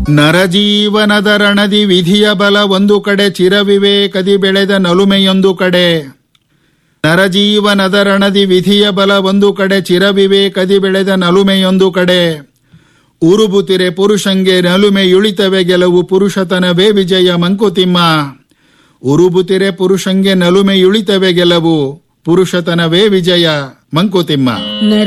ನರಜೀವನದ ರಣದಿ ವಿಧಿಯ ಬಲ ಒಂದು ಕಡೆ, ಚಿರವಿವೇಕದಿ ಬೆಳೆದ ನಲುಮೆಯೊಂದು ಕಡೆ. ನರಜೀವನದ ರಣದಿ ವಿಧಿಯ ಬಲ ಒಂದು ಕಡೆ, ಚಿರವಿವೇಕದಿ ಬೆಳೆದ ನಲುಮೆಯೊಂದು ಕಡೆ. ಉರುಬುತಿರೆ ಪುರುಷಂಗೆ ನಲುಮೆಯುಳಿತವೆ ಗೆಲುವು, ಪುರುಷತನವೇ ವಿಜಯ ಮಂಕುತಿಮ್ಮ. ಉರುಬುತಿರೆ ಪುರುಷಂಗೆ ನಲುಮೆಯುಳಿತವೆ ಗೆಲುವು, ಪುರುಷತನವೇ ವಿಜಯ ಮಂಕುತಿಮ್ಮ.